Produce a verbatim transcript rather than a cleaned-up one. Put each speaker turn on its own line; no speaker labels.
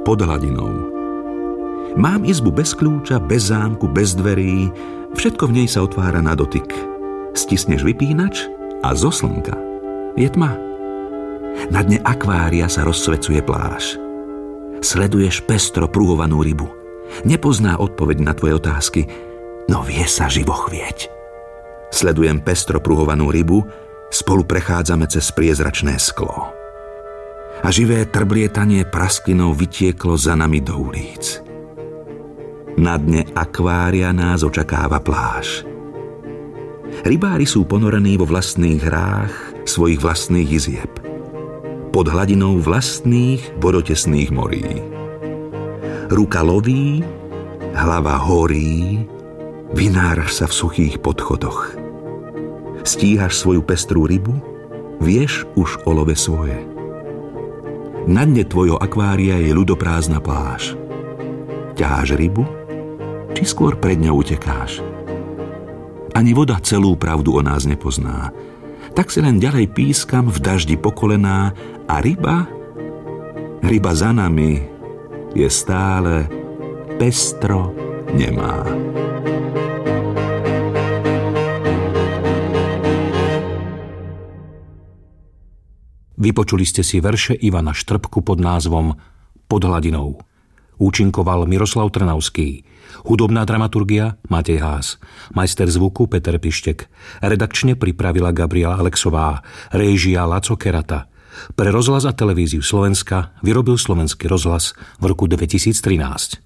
pod hladinou. Mám izbu bez kľúča, bez zámku, bez dverí, všetko v nej sa otvára na dotyk. Stisneš vypínač a zo slnka je tma. Na dne akvária sa rozsvecuje pláž. Sleduješ pestro pruhovanú rybu. Nepozná odpoveď na tvoje otázky, no vie sa živo chvieť. Sledujem pestro pruhovanú rybu, spolu prechádzame cez priezračné sklo. A živé trblietanie prasklinou vytieklo za nami do ulic. Na dne akvária nás očakáva pláž. Rybári sú ponorení vo vlastných hrách svojich vlastných izieb. Pod hladinou vlastných vodotesných morí. Ruka loví, hlava horí, vynáraš sa v suchých podchodoch. Stíhaš svoju pestrú rybu, vieš už o love svoje. Na dne tvojho akvária je ľudoprázdna pláž. Ťaháš rybu, či skôr pred ňou utekáš? Ani voda celú pravdu o nás nepozná. Tak si len ďalej pískam v daždi po kolená a ryba, ryba za nami je stále pestro nemá.
Vypočuli ste si verše Ivana Štrbku pod názvom Pod hladinou. Účinkoval Miroslav Trnavský. Hudobná dramaturgia Matej Hás. Majster zvuku Peter Pištek. Redakčne pripravila Gabriela Alexová. Réžia Laco Kerata. Pre rozhlas a televíziu Slovenska vyrobil Slovenský rozhlas v roku dvetisíctrinásť.